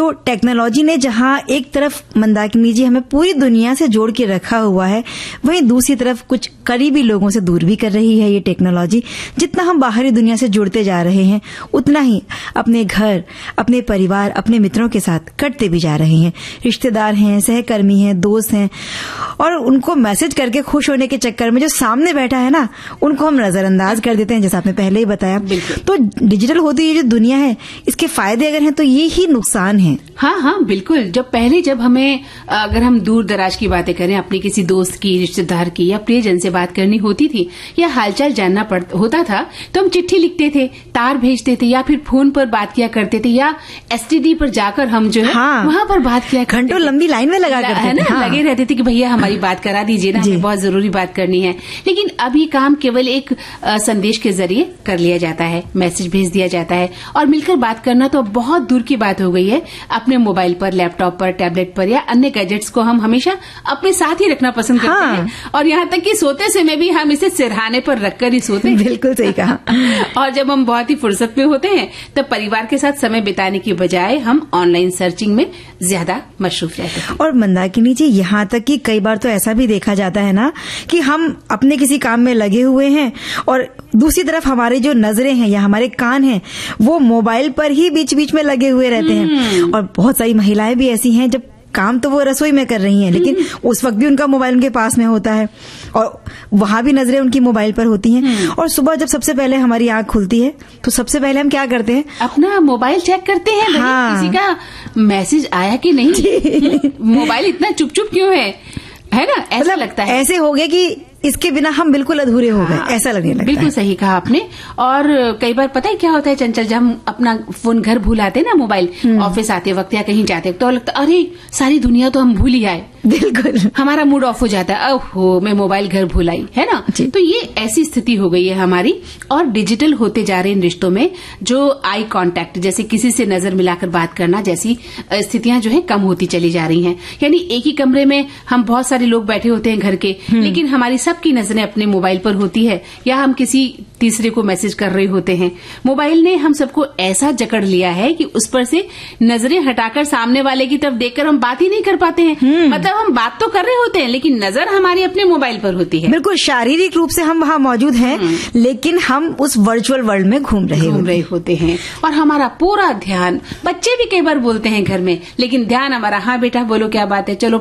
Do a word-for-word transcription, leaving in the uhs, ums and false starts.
तो टेक्नोलॉजी ने जहां एक तरफ मंदाकिनी जी हमें पूरी दुनिया से जोड़ के रखा हुआ है, वहीं दूसरी तरफ कुछ करीबी लोगों से दूर भी कर रही है ये टेक्नोलॉजी। जितना हम बाहरी दुनिया से जुड़ते जा रहे हैं, उतना ही अपने घर, अपने परिवार, अपने मित्रों के साथ कटते भी जा रहे हैं। रिश्तेदार हैं, सहकर्मी हैं, दोस्त हैं, और उनको मैसेज करके खुश होने के चक्कर में जो सामने बैठा है ना, उनको हम नजरअंदाज कर देते हैं, जैसा आपने पहले ही बताया। तो डिजिटल होती ये जो दुनिया है, इसके फायदे अगर हैं तो ये ही नुकसान है। हाँ हाँ बिल्कुल। जब पहले जब हमें अगर हम दूर दराज की बातें करें, अपनी किसी दोस्त की, रिश्तेदार की या प्रियजन से बात करनी होती थी या हालचाल जानना पड़ होता था, तो हम चिट्ठी लिखते थे, तार भेजते थे, या फिर फोन पर बात किया करते थे, या एसटीडी पर जाकर हम जो है हाँ, वहां पर बात किया, घंटों लंबी लाइन में लगा करते है ना, हाँ, लगे रहते थे कि भैया हमारी बात करा दीजिए ना, हमें बहुत जरूरी बात करनी है। लेकिन अब ये काम केवल एक आ, संदेश के जरिए कर लिया जाता है, मैसेज भेज दिया जाता है, और मिलकर बात करना तो बहुत दूर की बात हो गई है। अपने मोबाइल पर, लैपटॉप पर, टैबलेट पर या अन्य गैजेट्स को हम हमेशा अपने साथ ही रखना पसंद करते हाँ। हैं, और यहाँ तक कि सोते समय भी हम इसे सिरहाने पर रखकर ही सोते हैं। बिल्कुल सही कहा। और जब हम बहुत ही फुर्सत में होते हैं, तब परिवार के साथ समय बिताने की बजाय हम ऑनलाइन सर्चिंग में ज्यादा मशरूफ रहते हैं। और मंदाकिनी जी, यहाँ तक कि कई बार तो ऐसा भी देखा जाता है ना कि हम अपने किसी काम में लगे हुए हैं और दूसरी तरफ हमारी जो नजरें हैं या हमारे कान हैं, वो मोबाइल पर ही बीच बीच में लगे हुए रहते हैं। और बहुत सारी महिलाएं भी ऐसी हैं, जब काम तो वो रसोई में कर रही हैं, लेकिन उस वक्त भी उनका मोबाइल उनके पास में होता है और वहां भी नजरें उनकी मोबाइल पर होती हैं। और सुबह जब सबसे पहले हमारी आंख खुलती है, तो सबसे पहले हम क्या करते हैं? अपना मोबाइल चेक करते हैं। हाँ। किसी का मैसेज आया कि नहीं, मोबाइल इतना चुप चुप क्यों है, है ना, ऐसा मतलब लगता है। ऐसे हो गया कि इसके बिना हम बिल्कुल अधूरे हो गए, हाँ, ऐसा लगने लगता है। बिल्कुल सही कहा आपने। और कई बार पता है क्या होता है चंचल, जब हम अपना फोन घर भूल आते हैं ना, मोबाइल ऑफिस आते वक्त या कहीं जाते तो लगता अरे सारी दुनिया तो हम भूल ही आए। बिल्कुल हमारा मूड ऑफ हो जाता है, ओहो मैं मोबाइल घर भूल आई, है ना। तो ये ऐसी स्थिति हो गई है हमारी। और डिजिटल होते जा रहे इन रिश्तों में जो आई कांटेक्ट, जैसे किसी से नजर मिलाकर बात करना जैसी स्थितियां जो है कम होती चली जा रही हैं। यानी एक ही कमरे में हम बहुत सारे लोग बैठे होते हैं घर के, लेकिन हमारी सबकी नजरें अपने मोबाइल पर होती है, या हम किसी तीसरे को मैसेज कर रहे होते हैं। मोबाइल ने हम सबको ऐसा जकड़ लिया है कि उस पर से नजरें हटाकर सामने वाले की तरफ देखकर हम बात ही नहीं कर पाते हैं। मतलब हम बात तो कर रहे होते हैं, लेकिन नजर हमारी अपने मोबाइल पर होती है। बिल्कुल शारीरिक रूप से हम वहां मौजूद हैं, लेकिन हम उस वर्चुअल वर्ल्ड में घूम रहे घूम रहे होते हैं। और हमारा पूरा ध्यान, बच्चे भी कई बार बोलते हैं घर में, लेकिन ध्यान हमारा, हाँ बेटा बोलो क्या बात है, चलो